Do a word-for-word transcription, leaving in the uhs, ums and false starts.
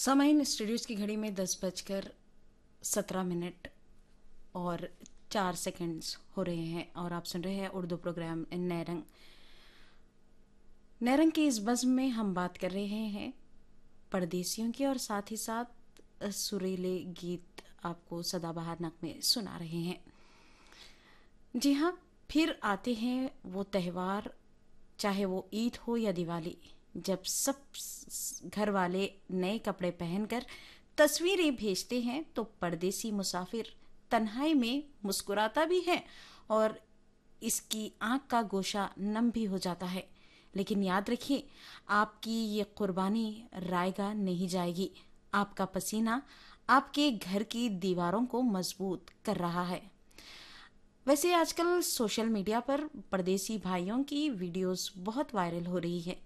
समय इन स्टूडियोज की घड़ी में दस बजकर सत्रह मिनट और चार सेकंड्स हो रहे हैं और आप सुन रहे हैं उर्दू प्रोग्राम नैरंग। नैरंग की इस बज़्म में हम बात कर रहे हैं परदेसियों की और साथ ही साथ सुरीले गीत आपको सदाबहार नगमे सुना रहे हैं। जी हाँ, फिर आते हैं वो त्यौहार, चाहे वो ईद हो या दिवाली, जब सब घर वाले नए कपड़े पहनकर तस्वीरें भेजते हैं तो परदेसी मुसाफिर तन्हाई में मुस्कुराता भी है और इसकी आंख का गोशा नम भी हो जाता है। लेकिन याद रखिए, आपकी ये कुर्बानी रायगा नहीं जाएगी। आपका पसीना आपके घर की दीवारों को मजबूत कर रहा है। वैसे आजकल सोशल मीडिया पर परदेसी भाइयों की वीडियोस बहुत वायरल हो रही है।